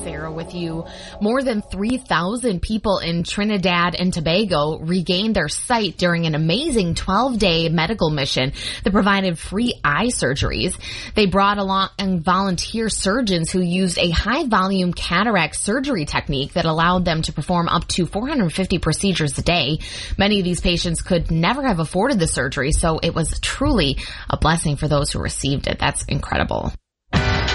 Sarah with you. More than 3,000 people in Trinidad and Tobago regained their sight during an amazing 12-day medical mission that provided free eye surgeries. They brought along volunteer surgeons who used a high-volume cataract surgery technique that allowed them to perform up to 450 procedures a day. Many of these patients could never have afforded the surgery, so it was truly a blessing for those who received it. That's incredible.